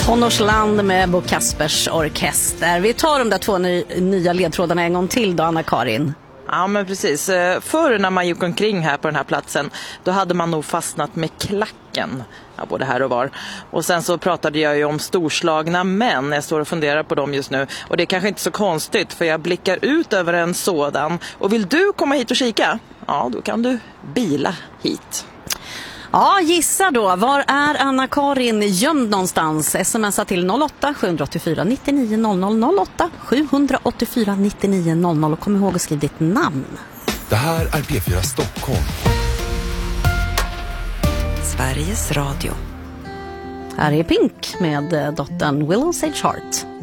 Tonårsland med Bo Kaspers orkester. Vi tar de där två nya ledtrådarna en gång till då, Anna-Karin. Ja, men precis. Förr när man gick omkring här på den här platsen, då hade man nog fastnat med klacken. Ja, både här och var. Och sen så pratade jag ju om storslagna män. Jag står och funderar på dem just nu. Och det är kanske inte så konstigt, för jag blickar ut över en sådan. Och vill du komma hit och kika? Ja, då kan du bila hit. Ja, gissa då. Var är Anna-Karin gömd någonstans? Smsa till 08 784 99 00 08 784 99 00 och kom ihåg att skriva ditt namn. Det här är P4 Stockholm. Sveriges Radio. Här är Pink med dottern Willow Sage Heart.